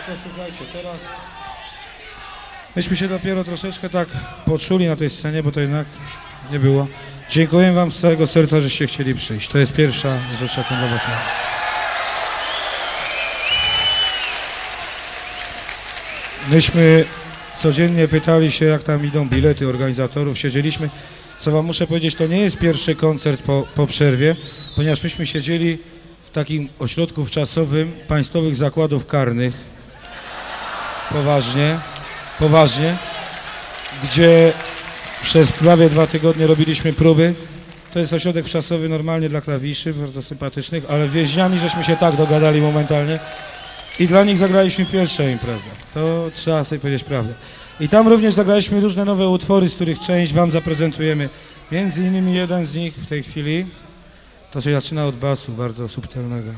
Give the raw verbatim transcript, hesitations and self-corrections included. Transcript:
to słuchajcie, teraz myśmy się dopiero troszeczkę tak poczuli na tej scenie, bo to jednak nie było. Dziękuję wam z całego serca, żeście chcieli przyjść. To jest pierwsza rzecz, jaką dla was mam. Myśmy codziennie pytali się, jak tam idą bilety organizatorów, siedzieliśmy. Co wam muszę powiedzieć, to nie jest pierwszy koncert po, po przerwie, ponieważ myśmy siedzieli w takim ośrodku wczasowym Państwowych Zakładów Karnych. Poważnie, poważnie, gdzie przez prawie dwa tygodnie robiliśmy próby. To jest ośrodek wczasowy normalnie dla klawiszy, bardzo sympatycznych, ale więźniami żeśmy się tak dogadali momentalnie i dla nich zagraliśmy pierwszą imprezę. To trzeba sobie powiedzieć prawdę. I tam również zagraliśmy różne nowe utwory, z których część wam zaprezentujemy. Między innymi jeden z nich w tej chwili, to się zaczyna od basu, bardzo subtelnego.